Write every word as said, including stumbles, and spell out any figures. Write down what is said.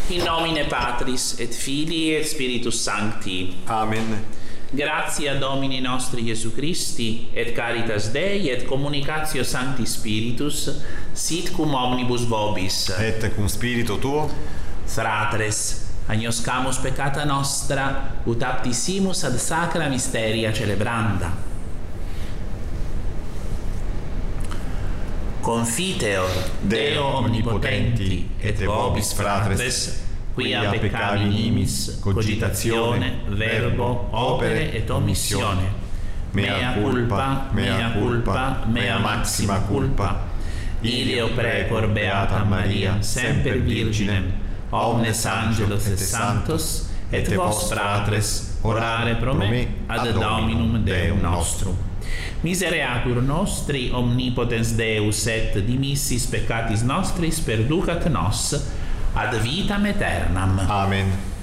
In nomine Patris et Filii et Spiritus Sancti. Amen. Gratia Domini nostri Iesu Christi, et caritas Dei, et communicatio Sancti Spiritus, sit cum omnibus vobis. Et cum spiritu tuo. Fratres, agnoscamus peccata nostra, ut aptissimus ad sacra mysteria celebranda. Confiteor Deo omnipotenti, et vobis fratres, quia peccavi nimis, cogitazione, verbo, opere et omissione. Mea culpa, mea culpa, mea maxima culpa. Ilio precor beata Maria, semper Virginem, omnes angelos et santos, et vos fratres, orare pro me ad Dominum Deum nostrum. Misereatur nostri omnipotens Deus, et dimissis peccatis nostris perducat nos ad vitam aeternam. Amen.